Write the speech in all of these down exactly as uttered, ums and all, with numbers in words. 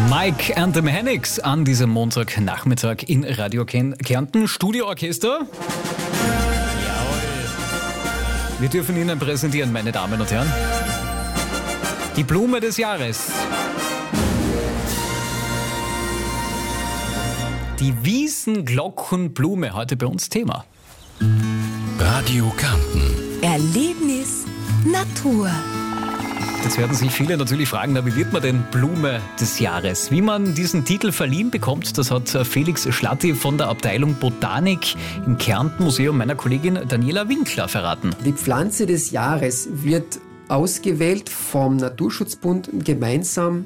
Mike and the Mechanics an diesem Montagnachmittag in Radio Kärnten. Studioorchester. Jawohl. Wir dürfen Ihnen präsentieren, meine Damen und Herren, die Blume des Jahres. Die Wiesenglockenblume, heute bei uns Thema. Radio Kärnten. Erlebnis Natur. Jetzt werden sich viele natürlich fragen, na, wie wird man denn Blume des Jahres? Wie man diesen Titel verliehen bekommt, das hat Felix Schlatti von der Abteilung Botanik im Kärnten-Museum meiner Kollegin Daniela Winkler verraten. Die Pflanze des Jahres wird ausgewählt vom Naturschutzbund gemeinsam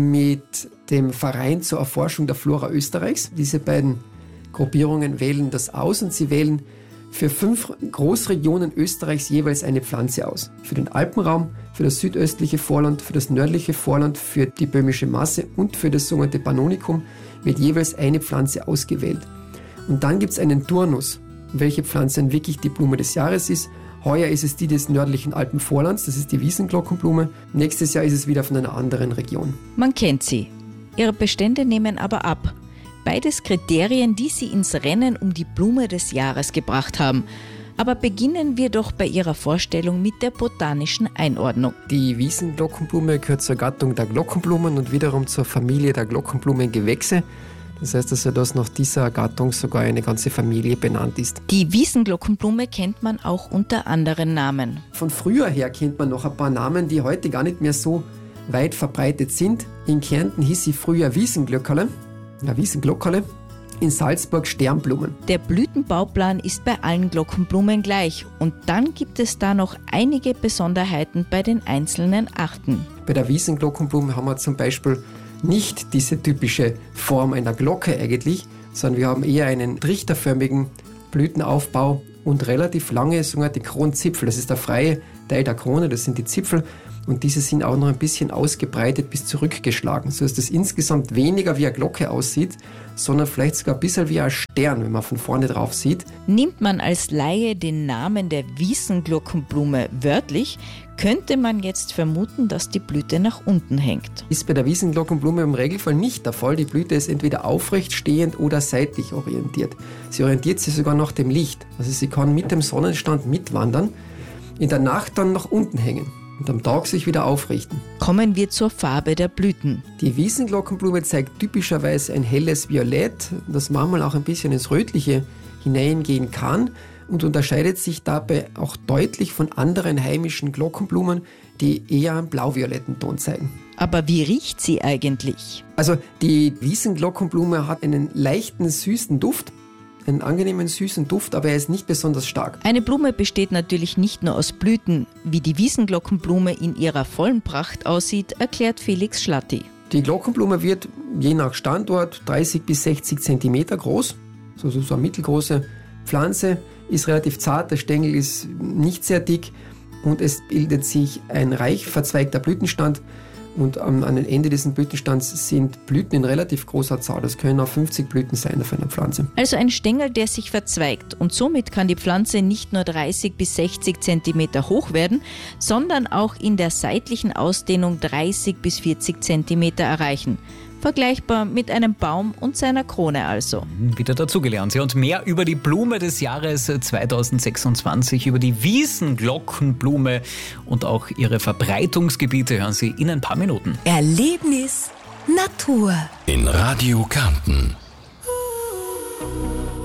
mit dem Verein zur Erforschung der Flora Österreichs. Diese beiden Gruppierungen wählen das aus und sie wählen für fünf Großregionen Österreichs jeweils eine Pflanze aus. Für den Alpenraum, für das südöstliche Vorland, für das nördliche Vorland, für die böhmische Masse und für das sogenannte Pannonikum wird jeweils eine Pflanze ausgewählt. Und dann gibt es einen Turnus, welche Pflanze dann wirklich die Blume des Jahres ist. Heuer ist es die des nördlichen Alpenvorlands, das ist die Wiesenglockenblume. Nächstes Jahr ist es wieder von einer anderen Region. Man kennt sie. Ihre Bestände nehmen aber ab. Beides Kriterien, die sie ins Rennen um die Blume des Jahres gebracht haben. Aber beginnen wir doch bei ihrer Vorstellung mit der botanischen Einordnung. Die Wiesenglockenblume gehört zur Gattung der Glockenblumen und wiederum zur Familie der Glockenblumengewächse. Das heißt also, dass nach dieser Gattung sogar eine ganze Familie benannt ist. Die Wiesenglockenblume kennt man auch unter anderen Namen. Von früher her kennt man noch ein paar Namen, die heute gar nicht mehr so weit verbreitet sind. In Kärnten hieß sie früher Wiesenglöckerle. Ja, Wiesenglockerle, in Salzburg Sternblumen. Der Blütenbauplan ist bei allen Glockenblumen gleich und dann gibt es da noch einige Besonderheiten bei den einzelnen Arten. Bei der Wiesenglockenblume haben wir zum Beispiel nicht diese typische Form einer Glocke eigentlich, sondern wir haben eher einen trichterförmigen Blütenaufbau und relativ lange sogenannte Kronzipfel. Das ist der freie Teil der Krone, das sind die Zipfel. Und diese sind auch noch ein bisschen ausgebreitet bis zurückgeschlagen, sodass das insgesamt weniger wie eine Glocke aussieht, sondern vielleicht sogar ein bisschen wie ein Stern, wenn man von vorne drauf sieht. Nimmt man als Laie den Namen der Wiesenglockenblume wörtlich, könnte man jetzt vermuten, dass die Blüte nach unten hängt. Ist bei der Wiesenglockenblume im Regelfall nicht der Fall. Die Blüte ist entweder aufrecht, stehend oder seitlich orientiert. Sie orientiert sich sogar nach dem Licht. Also sie kann mit dem Sonnenstand mitwandern, in der Nacht dann nach unten hängen und am Tag sich wieder aufrichten. Kommen wir zur Farbe der Blüten. Die Wiesenglockenblume zeigt typischerweise ein helles Violett, das manchmal auch ein bisschen ins Rötliche hineingehen kann und unterscheidet sich dabei auch deutlich von anderen heimischen Glockenblumen, die eher einen blau-violetten Ton zeigen. Aber wie riecht sie eigentlich? Also die Wiesenglockenblume hat einen leichten, süßen Duft, einen angenehmen, süßen Duft, aber er ist nicht besonders stark. Eine Blume besteht natürlich nicht nur aus Blüten. Wie die Wiesenglockenblume in ihrer vollen Pracht aussieht, erklärt Felix Schlatti. Die Glockenblume wird je nach Standort dreißig bis sechzig Zentimeter groß, so, so, so eine mittelgroße Pflanze, ist relativ zart, der Stängel ist nicht sehr dick und es bildet sich ein reich verzweigter Blütenstand. Und am, an den Ende dieses Blütenstands sind Blüten in relativ großer Zahl. Das können auch fünfzig Blüten sein auf einer Pflanze. Also ein Stängel, der sich verzweigt. Und somit kann die Pflanze nicht nur dreißig bis sechzig Zentimeter hoch werden, sondern auch in der seitlichen Ausdehnung dreißig bis vierzig Zentimeter erreichen. Vergleichbar mit einem Baum und seiner Krone also. Wieder dazugelernt. Ja, und mehr über die Blume des Jahres zweitausendsechsundzwanzig, über die Wiesenglockenblume und auch ihre Verbreitungsgebiete hören Sie in ein paar Minuten. Erlebnis Natur In Radio Kärnten.